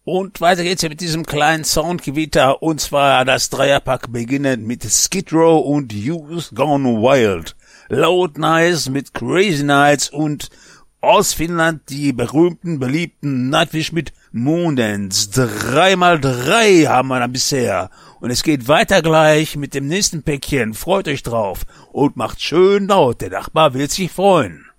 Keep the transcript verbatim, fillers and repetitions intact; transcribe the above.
Und weiter geht's hier mit diesem kleinen Soundgewitter, und zwar das Dreierpack beginnend mit Skid Row und Youth Gone Wild, Loud Nice mit Crazy Nights und aus Finnland die berühmten, beliebten Nightwish mit Moondance. Drei mal drei haben wir dann bisher. Und es geht weiter gleich mit dem nächsten Päckchen. Freut euch drauf und macht schön laut. Der Nachbar wird sich freuen.